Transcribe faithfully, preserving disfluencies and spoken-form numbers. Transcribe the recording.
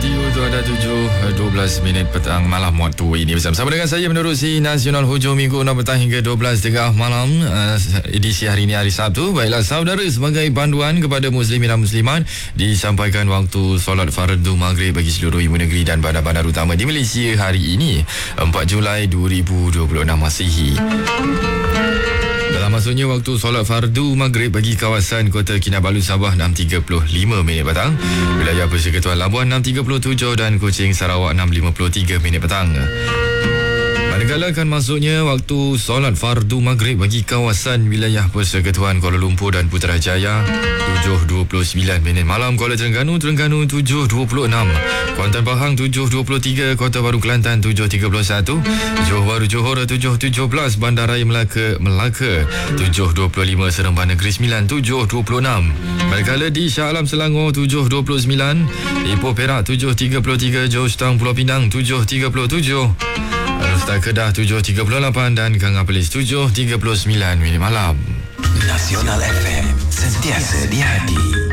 Radio tu ada tujuh dua belas minit petang malam waktu ini bersama dengan saya menerusi Nasional Hujung Minggu enam petang hingga dua belas tengah malam uh, edisi hari ini hari Sabtu. Baiklah saudara, sebagai panduan kepada muslimin dan muslimat disampaikan waktu solat fardu maghrib bagi seluruh ibu negeri dan bandar-bandar utama di Malaysia hari ini empat Julai dua ribu dua puluh enam Masihi. Dalam maksudnya waktu solat fardu maghrib bagi kawasan Kota Kinabalu Sabah enam tiga puluh lima minit petang, wilayah Persekutuan Labuan enam tiga puluh tujuh dan Kuching Sarawak enam lima puluh tiga minit petang. Manakala kan masuknya waktu solat fardu maghrib bagi kawasan wilayah Persekutuan Kuala Lumpur dan Putrajaya tujuh dua puluh sembilan minit malam, Kuala Terengganu Terengganu tujuh dua puluh enam, Kuantan Pahang tujuh dua puluh tiga, Kota Baru Kelantan tujuh tiga puluh satu, Johor Bahru Johor tujuh tujuh belas, Bandaraya Melaka Melaka tujuh dua puluh lima, Seremban Negeri Sembilan tujuh dua puluh enam. Manakala di Shah Alam Selangor tujuh dua puluh sembilan, Ipoh Perak tujuh tiga puluh tiga, Johor Setang Pulau Pinang tujuh tiga puluh tujuh, Nusa Kedah tujuh tiga puluh lapan dan Kanga Perlis tujuh tiga puluh sembilan minit malam. Nasional F M, sentiasa di hati.